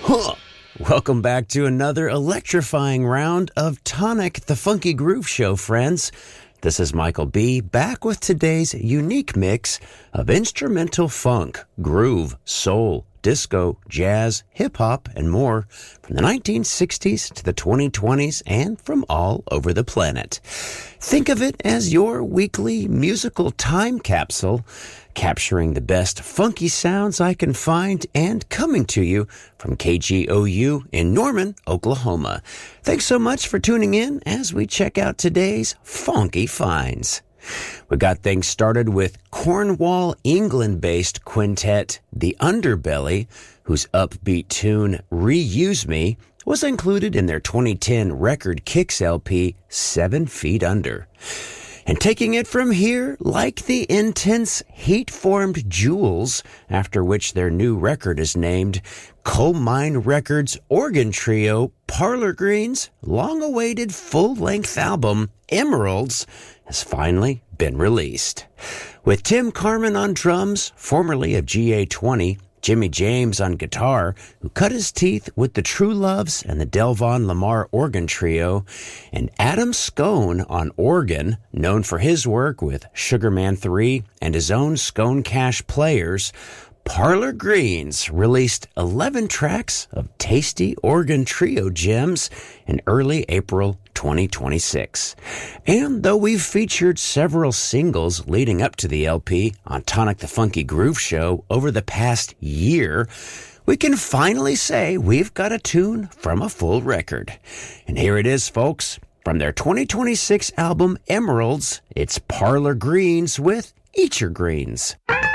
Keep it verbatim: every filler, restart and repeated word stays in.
Huh. Welcome back to another electrifying round of Tonic the Funky Groove Show, friends. This is Michael B., back with today's unique mix of instrumental funk, groove, soul, disco, jazz, hip-hop, and more from the nineteen sixties to the twenty twenties and from all over the planet. Think of it as your weekly musical time capsule, capturing the best funky sounds I can find and coming to you from K G O U in Norman, Oklahoma. Thanks so much for tuning in as we check out today's funky finds. We got things started with Cornwall, England-based quintet The Underbelly, whose upbeat tune Reuse Me was included in their twenty ten Record Kicks L P Seven Feet Under. And taking it from here, like the intense heat-formed Jewels, after which their new record is named, Coal Mine Records organ trio Parlor Green's long-awaited full-length album, Emeralds, has finally been released. With Tim Carman on drums, formerly of G A twenty, Jimmy James on guitar, who cut his teeth with the True Loves and the Delvon Lamar organ trio, and Adam Scone on organ, known for his work with Sugarman three and his own Scone Cash Players, Parlor Greens released eleven tracks of tasty organ trio gems in early April twenty twenty-six. And though we've featured several singles leading up to the L P on Tonic the Funky Groove Show over the past year, we can finally say we've got a tune from a full record. And here it is, folks. From their twenty twenty-six album Emeralds, it's Parlor Greens with Eat Your Greens.